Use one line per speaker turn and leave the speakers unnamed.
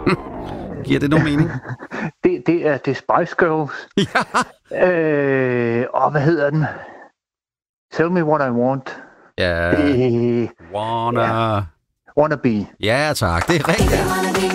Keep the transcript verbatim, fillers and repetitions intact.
Giver det nogen mening?
det, det er det Spice Girls.
Ja.
Øh, og hvad hedder den? Tell me what I want.
Ja.
Øh,
Wanna...
Wanna be.
Ja, tak. Det er rigtigt.